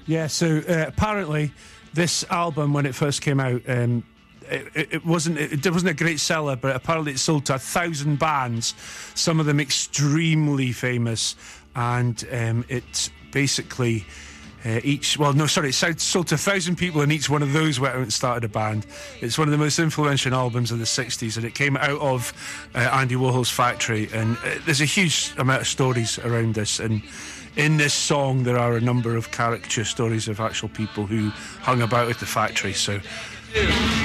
Yeah, so apparently this album, when it first came out, it wasn't a great seller, but apparently it sold to 1,000 bands, some of them extremely famous, and it basically it sold to 1,000 people, and each one of those went out and started a band. It's one of the most influential albums of the 60s, and it came out of Andy Warhol's factory, and there's a huge amount of stories around this, and in this song there are a number of caricature stories of actual people who hung about at the factory. So